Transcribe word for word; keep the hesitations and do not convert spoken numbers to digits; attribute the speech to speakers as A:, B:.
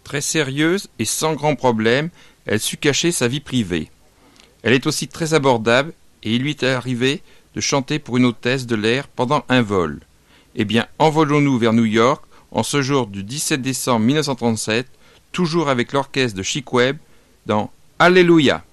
A: Très sérieuse et sans grand problème, elle sut cacher sa vie privée. Elle est aussi très abordable et il lui est arrivé de chanter pour une hôtesse de l'air pendant un vol. Eh bien, envolons-nous vers New York en ce jour du dix-sept décembre mille neuf cent trente-sept, toujours avec l'orchestre de Chic Webb dans Alléluia.